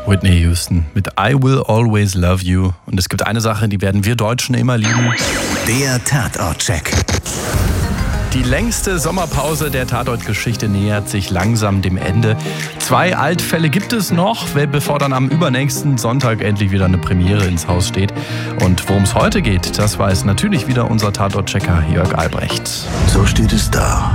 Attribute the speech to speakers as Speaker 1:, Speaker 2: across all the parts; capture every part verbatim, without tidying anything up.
Speaker 1: Whitney Houston mit I Will Always Love You. Und es gibt eine Sache, die werden wir Deutschen immer lieben.
Speaker 2: Der Tatort-Check.
Speaker 1: Die längste Sommerpause der Tatort-Geschichte nähert sich langsam dem Ende. Zwei Altfälle gibt es noch, bevor dann am übernächsten Sonntag endlich wieder eine Premiere ins Haus steht. Und worum es heute geht, das weiß natürlich wieder unser Tatort-Checker Jörg Albrecht.
Speaker 3: So steht es da.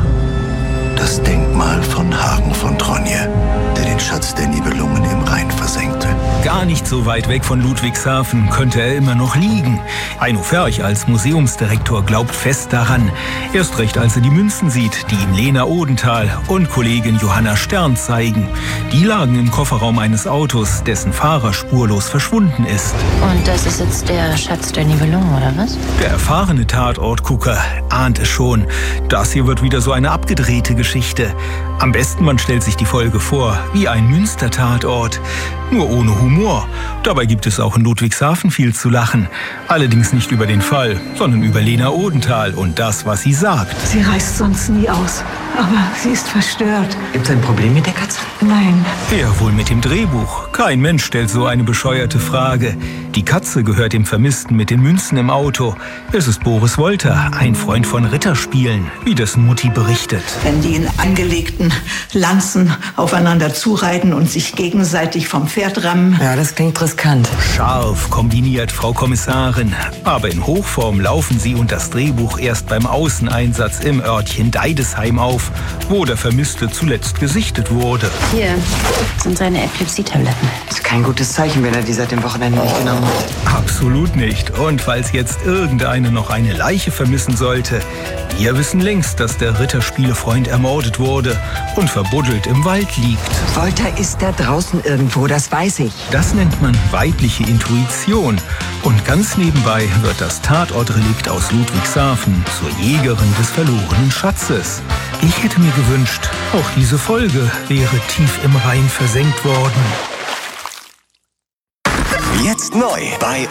Speaker 3: Das Denkmal von Hagen von Tronje, der den Schatz der Nibelungen im Rhein versenkte.
Speaker 4: Gar nicht so weit weg von Ludwigshafen könnte er immer noch liegen. Heino Ferch als Museumsdirektor glaubt fest daran. Erst recht, als er die Münzen sieht, die ihm Lena Odenthal und Kollegin Johanna Stern zeigen. Die lagen im Kofferraum eines Autos, dessen Fahrer spurlos verschwunden ist.
Speaker 5: Und das ist jetzt der Schatz der Nibelungen, oder was?
Speaker 4: Der erfahrene Tatortgucker ahnt es schon. Das hier wird wieder so eine abgedrehte Geschichte. Am besten, man stellt sich die Folge vor, wie ein Münster-Tatort. Nur ohne Humor. Dabei gibt es auch in Ludwigshafen viel zu lachen. Allerdings nicht über den Fall, sondern über Lena Odenthal und das, was sie sagt.
Speaker 6: Sie reißt sonst nie aus, aber sie ist verstört.
Speaker 7: Gibt's ein Problem mit der Katze?
Speaker 6: Nein.
Speaker 4: Eher wohl mit dem Drehbuch. Kein Mensch stellt so eine bescheuerte Frage. Die Katze gehört dem Vermissten mit den Münzen im Auto. Es ist Boris Wolter, ein Freund von Ritterspielen, wie dessen Mutti berichtet.
Speaker 6: Wenn die in angelegten Lanzen aufeinander zureiten und sich gegenseitig vom Pferd rammen.
Speaker 7: Ja, das klingt riskant.
Speaker 4: Scharf kombiniert, Frau Kommissarin. Aber in Hochform laufen sie und das Drehbuch erst beim Außeneinsatz im Örtchen Deidesheim auf, wo der Vermisste zuletzt gesichtet wurde.
Speaker 5: Hier sind seine Epilepsie-Tabletten.
Speaker 7: Ist kein gutes Zeichen, wenn er die seit dem Wochenende nicht genommen hat.
Speaker 4: Absolut nicht. Und falls jetzt irgendeiner noch eine Leiche vermissen sollte, wir wissen längst, dass der Ritterspielefreund ermordet wurde und verbuddelt im Wald liegt.
Speaker 7: Wolter ist da draußen irgendwo, das weiß ich.
Speaker 4: Das nennt man weibliche Intuition. Und ganz nebenbei wird das Tatortrelikt aus Ludwigshafen zur Jägerin des verlorenen Schatzes. Ich hätte mir gewünscht, auch diese Folge wäre tief im Rhein versenkt worden.
Speaker 2: Jetzt neu bei